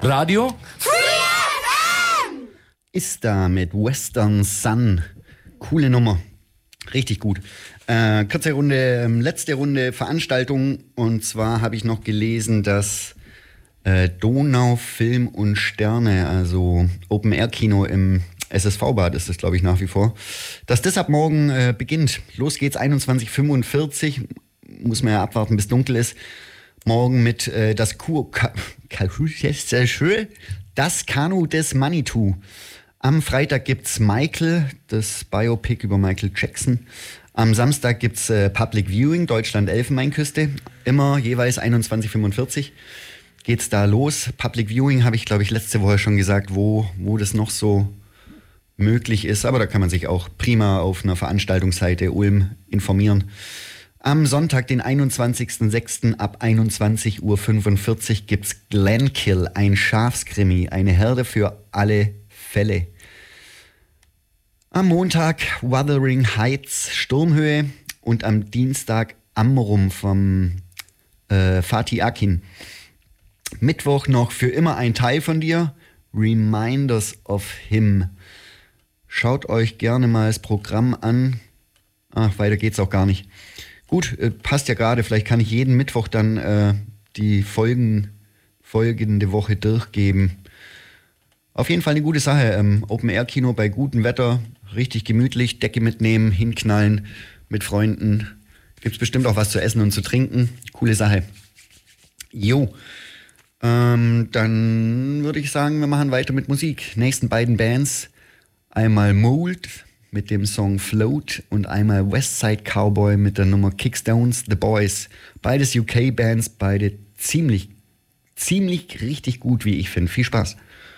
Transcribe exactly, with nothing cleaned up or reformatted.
Radio Ist da mit Western Sun. Coole Nummer. Richtig gut. Äh, kurze Runde, ähm, letzte Runde Veranstaltung. Und zwar habe ich noch gelesen, dass äh, Donau Film und Sterne, also Open-Air-Kino im S S V-Bad ist das, glaube ich, nach wie vor, dass das ab morgen äh, beginnt. Los geht's, einundzwanzig Uhr fünfundvierzig. Muss man ja abwarten, bis dunkel ist. Morgen mit äh, das Kuh... Ka- das Kanu des Manitou. Am Freitag gibt's Michael, das Biopic über Michael Jackson. Am Samstag gibt's äh, Public Viewing, Deutschland Elfenbeinküste. Immer jeweils einundzwanzig Uhr fünfundvierzig geht's da los. Public Viewing habe ich, glaube ich, letzte Woche schon gesagt, wo, wo das noch so möglich ist. Aber da kann man sich auch prima auf einer Veranstaltungsseite Ulm informieren. Am Sonntag, den einundzwanzigsten sechsten ab einundzwanzig Uhr fünfundvierzig gibt's Glenkill, ein Schafskrimi, eine Herde für alle Fälle. Am Montag Wuthering Heights, Sturmhöhe, und am Dienstag Amrum vom äh, Fatih Akin. Mittwoch noch Für immer ein Teil von dir, Reminders of Him. Schaut euch gerne mal das Programm an. Ach, weiter geht's auch gar nicht. Gut, äh, passt ja gerade. Vielleicht kann ich jeden Mittwoch dann äh, die Folgen, folgende Woche durchgeben. Auf jeden Fall eine gute Sache. Ähm, Open-Air-Kino bei gutem Wetter, richtig gemütlich, Decke mitnehmen, hinknallen mit Freunden. Gibt's bestimmt auch was zu essen und zu trinken. Coole Sache. Jo, ähm, dann würde ich sagen, wir machen weiter mit Musik. Nächsten beiden Bands, einmal Mold mit dem Song Float und einmal Westside Cowboy mit der Nummer Kickstones The Boys. Beides U K-Bands, beide ziemlich, ziemlich richtig gut, wie ich finde. Viel Spaß.